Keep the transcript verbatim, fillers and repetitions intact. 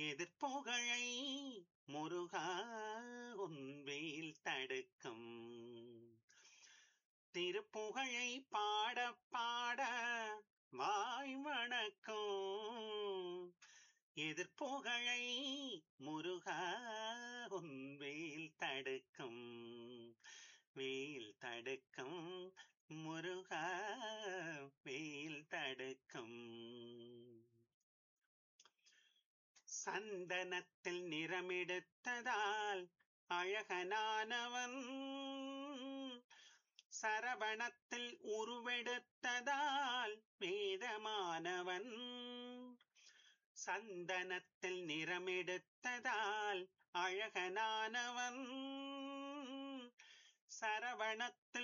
எதிர்ப்புகழை முருகா உன்வேல் தடுக்கும் திருப்புகழை பாட பாட வாய் வணக்கம் எதிர்ப்புகழை முருகா உன்வேல் தடுக்கும் வேல் தடுக்கும் முருகா வேல் தடுக்கும் சந்தனத்தில் நிறமெடுத்ததால் அழகனானவன் சரவணத்தில் உருவெடுத்ததால் வேதமானவன் சந்தனத்தில் நிறமெடுத்ததால் அழகனானவன் சரவணத்தில்